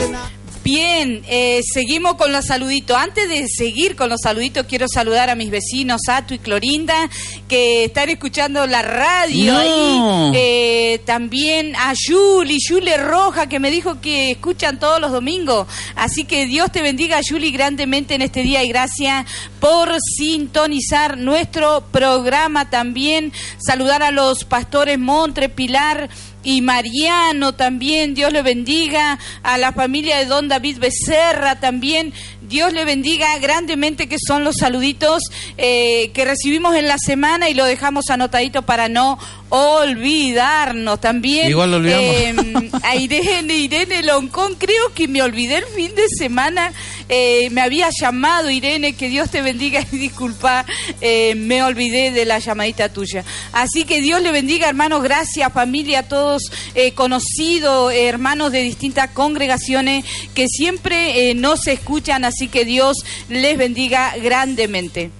Bien, seguimos con los saluditos. Antes de seguir con los saluditos, quiero saludar a mis vecinos Atu y Clorinda, que están escuchando la radio ahí. También a Juli Roja, que me dijo que escuchan todos los domingos. Así que Dios te bendiga, Juli, grandemente en este día, y gracias por sintonizar nuestro programa. También saludar a los pastores Montre, Pilar y Mariano también, Dios le bendiga, a la familia de don David Becerra también, Dios le bendiga grandemente, que son los saluditos que recibimos en la semana y lo dejamos anotadito para no olvidarnos. También igual lo olvidamos. A Irene Loncón, creo que me olvidé el fin de semana, me había llamado Irene, que Dios te bendiga, y disculpa, me olvidé de la llamadita tuya. Así que Dios le bendiga, hermanos, gracias familia, a todos conocidos, hermanos de distintas congregaciones que siempre nos escuchan, así que Dios les bendiga grandemente.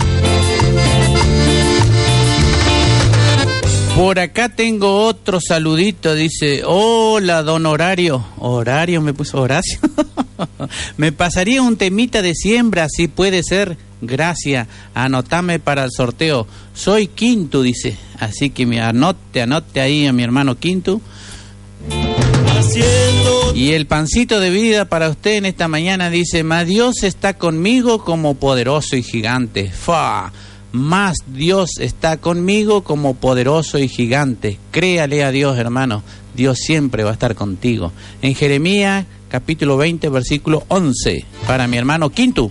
Por acá tengo otro saludito, dice: hola, don Horario. Horario me puso Horacio. Me pasaría un temita de siembra, si puede ser. Gracias, anotame para el sorteo. Soy Quinto, dice. Así que me anote ahí a mi hermano Quinto. Y el pancito de vida para usted en esta mañana dice: más Dios está conmigo como poderoso y gigante. ¡Fa! Más Dios está conmigo como poderoso y gigante. Créale a Dios, hermano. Dios siempre va a estar contigo. En Jeremías, capítulo 20, versículo 11. Para mi hermano Quinto.